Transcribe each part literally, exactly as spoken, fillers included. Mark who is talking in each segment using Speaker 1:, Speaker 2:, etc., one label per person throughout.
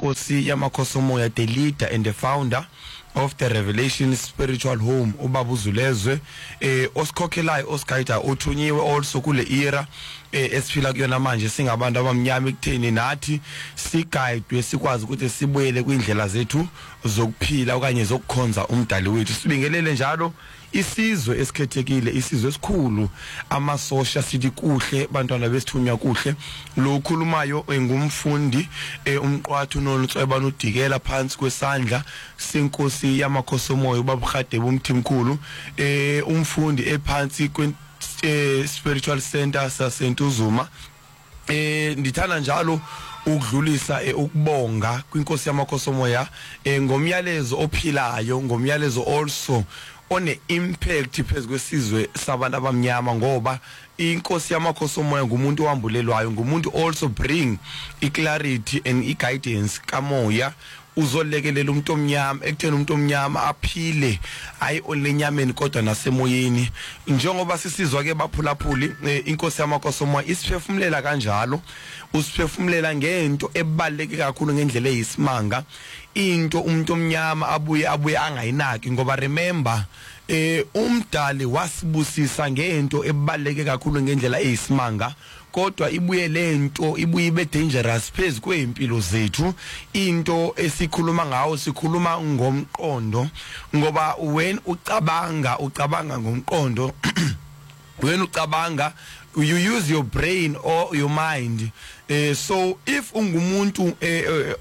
Speaker 1: inkosi yamakhosomoya, the leader and the founder of the Revelation Spiritual Home, ubaba uZulezwe eh osikhokhelayo osigayida othunyiwe also kule era eh esiphila kuyona manje singabantu abamnyama ekutheni nathi sigayidwe sikwazi ukuthi sibuyele kwindlela zethu zokuphila okanye zokukhonza umdali wethu. Sibingelele njalo isizwe esikhethekile, isizwe esikhulu, amasosha sithi kuhle, bantwana besithunywa kuhle. Lo khulumayo ngumfundi umqwathu noNtsweba noDikela phansi kwesandla senkosi yamakhosomoya ubaba Khadebe umthimkhulu, eh umfundi ephansi kwe Spiritual Center saseNtuzuma. Eh ndithanda njalo ukudlulisa ukubonga kwinkosi yamakhosomoya ngomyalezo ophilayo, ngomyalezo also one impact phezu kwesizwe sabantu abamnyama, ngoba inkosi yamakhosomoya ngumuntu owambulelwayo, ngumuntu also bring i-clarity and i-guidance kamoya uzolekelela umuntu omnyama ekutheni umuntu omnyama aphile hayi olenyameni kodwa nasemoyeni. Njengoba sisizwa ke baphulaphuli inkosi yamakhosomoya isiphefumulela kanjalo, usiphefumulela ngento ebaleke kakhulu ngendlela eyisimanga, into umuntu omnyama abuye abuye angayinaki, ngoba remember eh umdali wasibusisa ngento ebaleke kakhulu ngendlela eyisimanga, kodwa ibuye lento ibuye ibe dangerous phezu kwempilo zethu. Into esikhuluma ngawo sikhuluma ngomqondo, ngoba when ucabanga ucabanga ngomqondo when ucabanga you use your brain or your mind. Uh, so if ungumuntu uh, uh,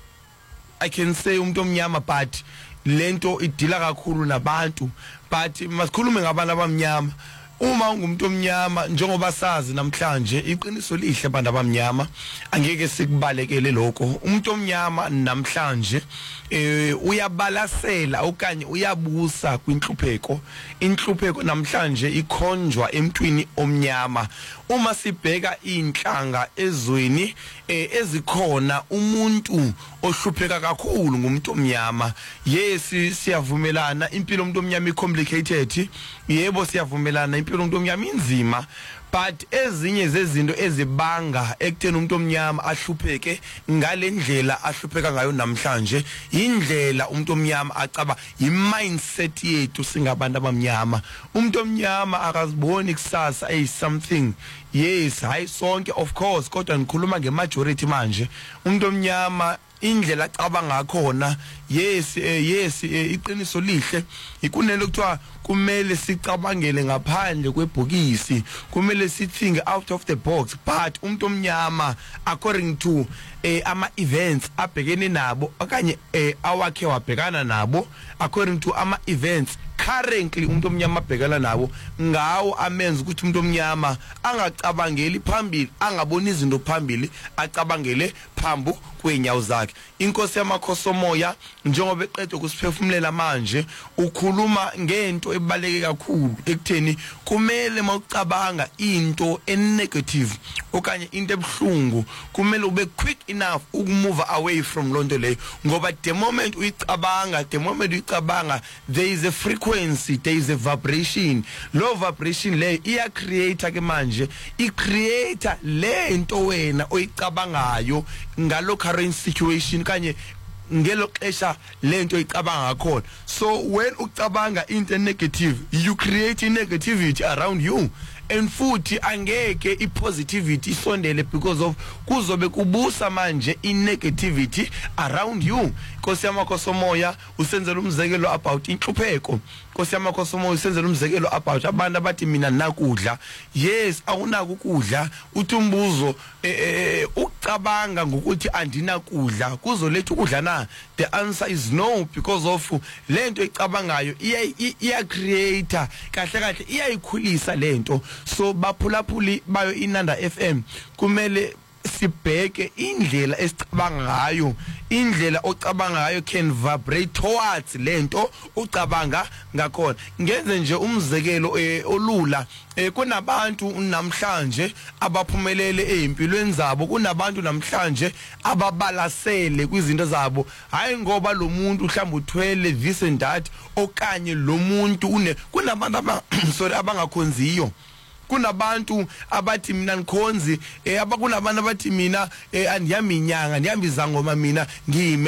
Speaker 1: I can say umuntu omnyama, but lento idila kakhulu nabantu, but masikhulume ngabantu abamnyama. Uma ungumuntu omnyama njengoba sazi namhlanje iqiniso lihle abantu abamnyama, angeke sikubalekele lokho. Umuntu omnyama namhlanje eh uyabalasela okanye uyabusa kwinhlupheko. Inhlupheko namhlanje ikhonjwa emntwini omnyama. Uma sibheka inhlanga ezweni eh, ezikhona, umuntu ohlupheka kakhulu ngumuntu omnyama. Yes, siyavumelana impilo umuntu omnyama i-complicated, yebo siyavumelana impilo umuntu omnyama inzima, but ezinye zezinto ezibanga ekutheni umuntu omnyama ahlupheke ngalendlela ahlupheka ngayo namhlanje indlela umuntu omnyama acaba, i-mindset yethu singabantu abamnyama. Umuntu omnyama akaziboni kusasa ey something. Yes, hayi sonke of course, kodwa ngikhuluma nge-majority manje. Umuntu omnyama indlela acabanga khona, yes eh, yes eh, iqiniso lihle ikunele ukuthiwa kumele sicabangele ngaphandle kwebhokisi, kumele sithinke out of the box. But umuntu omnyama according to eh, ama events abhekene nabo okanye eh, awakhe wabhekana nabo, according to ama events currently umuntu omnyama abhekana nabo, ngawo amenza ukuthi umuntu omnyama angacabangeli phambili, angaboni izinto phambili, acabangele phambu kwenyawo zakhe. Inkosi yamakhosomoya njengoba eqedwe kusiphefumulela manje ukhuluma ngento ebaleke kakhulu ekutheni kumele mawucabanga into enegative okanye into ebhlungu, kumele ube quick enough ukumove away from lonto leyo, ngoba the moment uyicabanga, the moment uyicabanga there is a frequency, there is a vibration. Low vibration leyo iya creator ke manje i creator lento wena oyicabangayo ngalo current situation kanye ngelo xesha lento icabanga khona. So when ucabanga into negative, you create negativity around you, and futhi angeke ipositivity isondele because of kuzobe kubusa manje inegativity around you. Nkosi yamakhosomoya usenzela umzekelo about inhlupheko. Nkosi yamakhosomoya usenzela umzekelo about abantu abathi mina nakudla. Yes, awunaka ukudla, uthi umbuzo eh ucabanga ngokuthi andinakudla kuzoletha ukudla na? The answer is no, because of lento ecabangayo iya iya creator kahle kahle iyayikhulisa lento. So baphulaphuli bayo Inanda F M kumele sibheke indlela esicabanga ngayo, indlela ocabanga ngayo can vibrate towards lento ucabanga ngakhona. Ngenze nje umzekelo olula, kunabantu namhlanje abaphumelele ezimpilweni zabo, kunabantu namhlanje ababalasele kwizinto zabo, hayi ngoba lo muntu mhlawumbe uthwele this and that okanye lo muntu une, kunabantu aba sorry abangakhonziyo, kunabantu abathi mina ngikhonzi, eh abakunabantu abathi mina andiyaminyanga ndiyambizangoma mina ngime